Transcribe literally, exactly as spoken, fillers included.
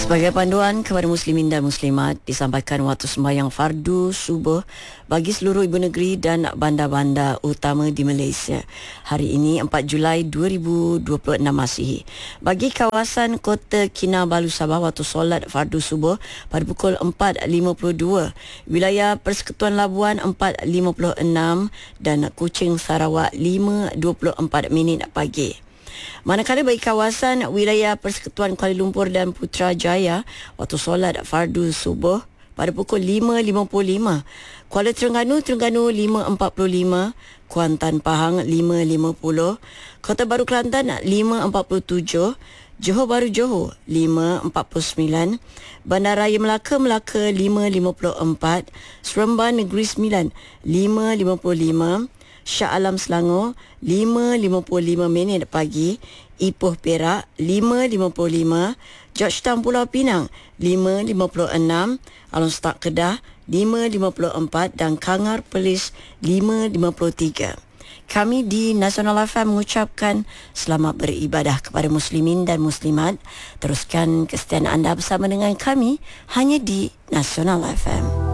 Sebagai panduan kepada muslimin dan muslimat, disampaikan waktu sembahyang fardu subuh bagi seluruh ibu negeri dan bandar-bandar utama di Malaysia. Hari ini empat Julai dua ribu dua puluh enam Masihi. Bagi kawasan Kota Kinabalu Sabah, waktu solat fardu subuh pada pukul empat lima puluh dua, wilayah Persekutuan Labuan empat lima puluh enam dan Kuching Sarawak lima dua puluh empat minit pagi. Manakala bagi kawasan wilayah Persekutuan Kuala Lumpur dan Putrajaya, waktu solat fardu subuh pada pukul lima lima puluh lima, Kuala Terengganu, Terengganu lima empat puluh lima, Kuantan Pahang lima lima puluh, Kota Baru Kelantan lima empat puluh tujuh, Johor Bahru Johor lima empat puluh sembilan, Bandaraya Melaka Melaka lima lima puluh empat, Seremban Negeri Sembilan lima lima puluh lima, Shah Alam Selangor lima lima puluh lima minit pagi, Ipoh Perak lima lima puluh lima, Georgetown Pulau Pinang lima lima puluh enam, Alun Setak Kedah lima lima puluh empat dan Kangar Perlis lima lima puluh tiga. Kami di Nasional F M mengucapkan selamat beribadah kepada muslimin dan muslimat. Teruskan kesetiaan anda bersama dengan kami hanya di Nasional F M.